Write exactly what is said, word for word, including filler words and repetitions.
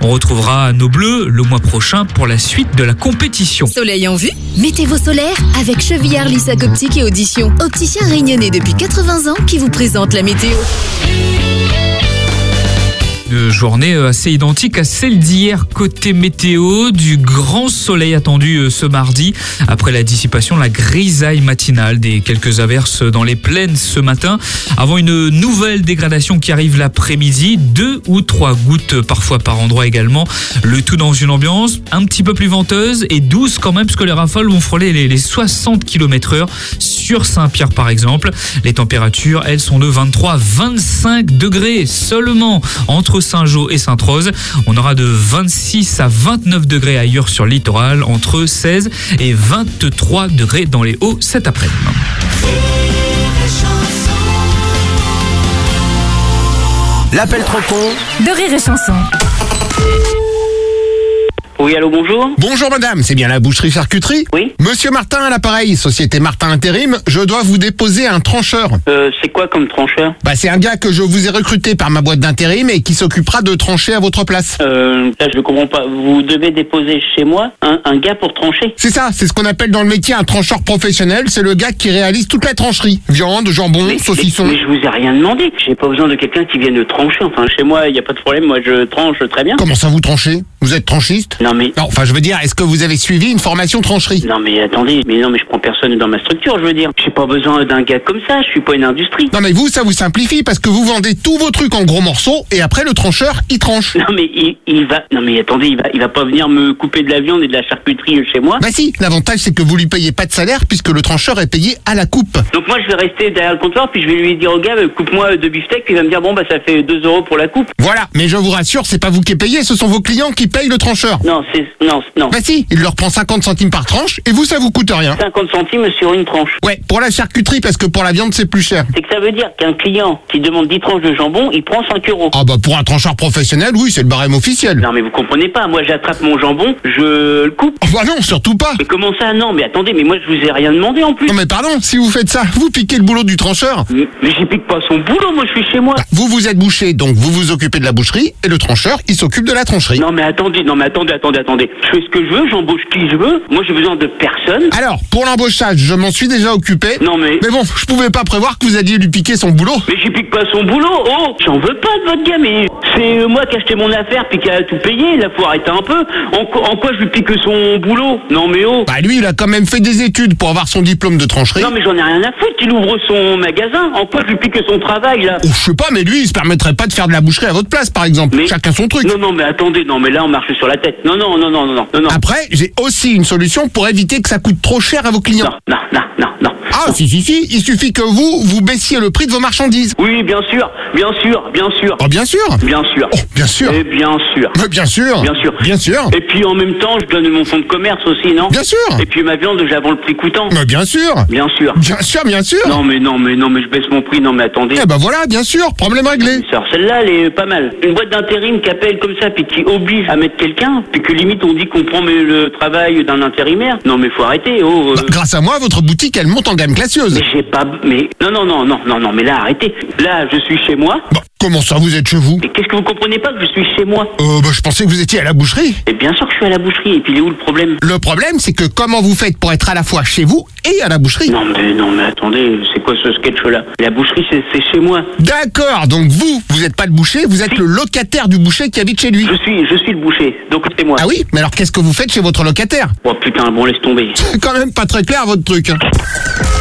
On retrouvera nos Bleus le mois prochain pour la suite de la compétition. Soleil en vue? Météo solaire avec Chevillard Lissac Optique et Audition. Opticien réunionnais depuis quatre-vingts ans qui vous présente la météo. Une journée assez identique à celle d'hier côté météo, du grand soleil attendu ce mardi après la dissipation de la grisaille matinale, des quelques averses dans les plaines ce matin avant une nouvelle dégradation qui arrive l'après-midi, deux ou trois gouttes parfois par endroit également, le tout dans une ambiance un petit peu plus venteuse et douce quand même, puisque les rafales vont frôler les, les soixante kilomètres heure sur Saint-Pierre par exemple. Les températures, elles, sont de vingt-trois à vingt-cinq degrés seulement entre Saint-Jean et Sainte-Rose. On aura de vingt-six à vingt-neuf degrés ailleurs sur le littoral, entre seize et vingt-trois degrés dans les Hauts cet après-midi. L'appel trop con de Rire et Chanson. Oui, allô, bonjour. Bonjour madame, c'est bien la boucherie-charcuterie? Oui. Monsieur Martin à l'appareil, société Martin Intérim, je dois vous déposer un trancheur. Euh, c'est quoi comme trancheur? Bah c'est un gars que je vous ai recruté par ma boîte d'intérim et qui s'occupera de trancher à votre place. Euh, là, je comprends pas. Vous devez déposer chez moi un, un gars pour trancher? C'est ça, c'est ce qu'on appelle dans le métier un trancheur professionnel, c'est le gars qui réalise toute la trancherie. Viande, jambon, Mais, saucisson. mais, mais je vous ai rien demandé. J'ai pas besoin de quelqu'un qui vienne trancher. Enfin, chez moi, il y a pas de problème. Moi, je tranche très bien. Comment ça vous tranchez? Vous êtes tranchiste? Non, mais... Non, enfin je veux dire, est-ce que vous avez suivi une formation trancherie? Non, mais attendez. Mais non, mais je prends personne dans ma structure, je veux dire. J'ai pas besoin d'un gars comme ça. Je suis pas une industrie. Non mais vous, ça vous simplifie parce que vous vendez tous vos trucs en gros morceaux et après le trancheur, il tranche. Non, mais il, il va... Non, mais attendez, il va, il va pas venir me couper de la viande et de la charcuterie chez moi. Bah si, l'avantage c'est que vous lui payez pas de salaire puisque le trancheur est payé à la coupe. Donc moi, je vais rester derrière le comptoir, puis je vais lui dire au gars, euh, coupe-moi deux beefsteaks, puis il va me dire, bon, bah, ça fait deux euros pour la coupe. Voilà, mais je vous rassure, c'est pas vous qui payez, ce sont vos clients qui payent le trancheur. Non, c'est... Non, non. Bah si, il leur prend cinquante centimes par tranche et vous ça vous coûte rien. cinquante centimes sur une tranche. Ouais, pour la charcuterie parce que pour la viande c'est plus cher. C'est que ça veut dire qu'un client qui demande dix tranches de jambon, il prend cinq euros. Ah bah pour un trancheur professionnel, oui, c'est le barème officiel. Non mais vous comprenez pas, moi j'attrape mon jambon, je le coupe. Ah bah non, surtout pas. Mais comment ça? Non mais attendez, mais moi je vous ai rien demandé en plus. Non mais pardon, si vous faites ça, vous piquez le boulot du trancheur. Mais, mais j'y pique pas son boulot, moi je suis chez moi. Bah, vous vous êtes bouché, donc vous vous occupez de la boucherie et le trancheur, il s'occupe de la trancherie. Non mais attendez, non mais attendez, attendez, attendez. Je fais ce que je veux, j'embauche qui je veux. Moi j'ai besoin de personne. Alors, pour l'embauchage, je m'en suis déjà occupé. Non mais... Mais bon, je pouvais pas prévoir que vous alliez lui piquer son boulot. Mais j'y pique pas son boulot. Oh, j'en veux pas de votre gars, mais c'est moi qui ai acheté mon affaire puis qui a tout payé. Là, faut arrêter un peu. En, quoi- en quoi je lui pique son boulot? Non mais oh. Bah lui, il a quand même fait des études pour avoir son diplôme de trancherie. Non mais j'en ai rien à foutre, il ouvre son magasin. En quoi je lui pique son travail là? Oh, je sais pas, mais lui, il se permettrait pas de faire de la boucherie à votre place, par exemple. Mais- Chacun son truc. Non non mais attendez, non mais là on marche sur la tête. Non non non non non non non non. Après, j'ai aussi une solution pour éviter que ça coûte trop cher à vos clients. Non non non non non. Ah, si, si, si, il suffit que vous, vous baissiez le prix de vos marchandises. Oui bien sûr, bien sûr, bien sûr, Oh, bien sûr. bien sûr. Oh, bien sûr. Et bien sûr. Mais bien sûr. Bien sûr. Bien sûr. Et puis en même temps, je donne mon fonds de commerce aussi, non? Bien sûr. Et puis ma viande, j'avance le prix coûtant. Mais bien sûr. Bien sûr. Bien sûr, bien sûr. Non mais non mais non mais je baisse mon prix, non mais attendez. Eh ben voilà, bien sûr, problème réglé. Alors celle-là, elle est pas mal. Une boîte d'intérim qui appelle comme ça, puis qui oblige à mettre quelqu'un, puis que limite on dit qu'on prend mais, le travail d'un intérimaire. Non mais faut arrêter, oh. euh. Bah, grâce à moi, votre boutique, elle monte en gamme classieuse. Mais j'ai pas... Mais non, non, non, non, non, non, mais là, arrêtez. Là, je suis chez moi. Bah, comment ça, vous êtes chez vous? Mais qu'est-ce que vous comprenez pas que je suis chez moi? Euh, bah, je pensais que vous étiez à la boucherie. Et bien sûr que je suis à la boucherie, et puis il est où le problème? Le problème, c'est que comment vous faites pour être à la fois chez vous et à la boucherie? Non mais, non mais attendez, c'est quoi ce sketch-là? La boucherie, c'est c'est chez moi. D'accord, donc vous, vous n'êtes pas le boucher, vous êtes Si. le locataire du boucher qui habite chez lui. Je suis, je suis le boucher, donc c'est moi. Ah oui? Mais alors qu'est-ce que vous faites chez votre locataire? Oh putain, bon laisse tomber. C'est quand même pas très clair votre truc. Hein.